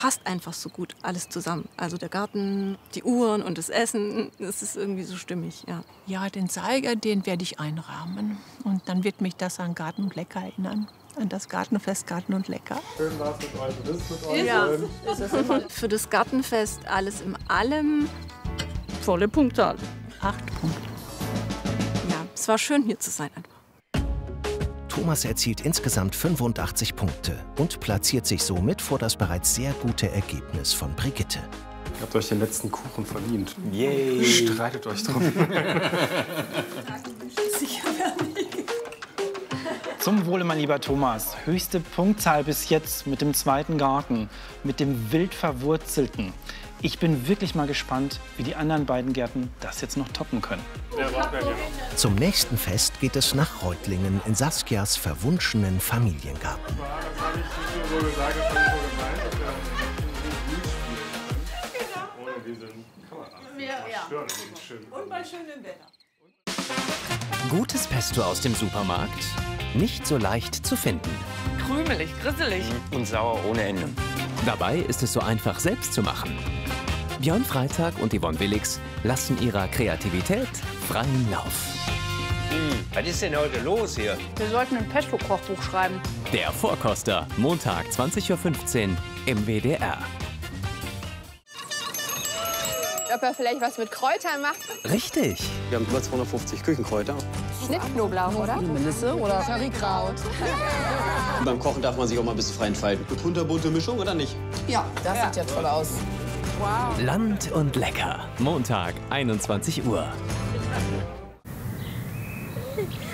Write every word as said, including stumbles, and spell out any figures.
passt einfach so gut alles zusammen. Also der Garten, die Uhren und das Essen, das ist irgendwie so stimmig, ja. Ja, den Zeiger, den werde ich einrahmen. Und dann wird mich das an Garten und Lecker erinnern. An das Gartenfest Garten und Lecker. Schön was mit euch, das mit euch. Ja, ist es immer. Für das Gartenfest alles in allem volle Punktzahl. Acht Punkte. Ja, es war schön, hier zu sein einfach. Thomas erzielt insgesamt fünfundachtzig Punkte und platziert sich somit vor das bereits sehr gute Ergebnis von Brigitte. Ihr habt euch den letzten Kuchen verdient. Yay! Streitet euch drum. Zum Wohle, mein lieber Thomas. Höchste Punktzahl bis jetzt mit dem zweiten Garten, mit dem wild Verwurzelten. Ich bin wirklich mal gespannt, wie die anderen beiden Gärten das jetzt noch toppen können. Zum nächsten Fest geht es nach Reutlingen in Saskias verwunschenen Familiengarten. Das habe ich so gesagt, das habe ich so gemeint, dass wir dann ohne diese Kamera stören. Und bei schönem Wetter. Gutes Pesto aus dem Supermarkt? Nicht so leicht zu finden. Krümelig, grisselig. Und sauer ohne Ende. Dabei ist es so einfach, selbst zu machen. Björn Freitag und Yvonne Willix lassen ihrer Kreativität freien Lauf. Hm, was ist denn heute los hier? Wir sollten ein Pesto-Kochbuch schreiben. Der Vorkoster, Montag zwanzig Uhr fünfzehn im W D R. Ob er vielleicht was mit Kräutern macht? Richtig. Wir haben über zweihundertfünfzig Küchenkräuter. Schnittknoblauch, oder? Melisse oder Currykraut. Und beim Kochen darf man sich auch mal ein bisschen frei entfalten. Eine kunterbunte Mischung oder nicht? Ja, das ja. sieht ja toll aus. Wow. Land und Lecker. Montag, einundzwanzig Uhr.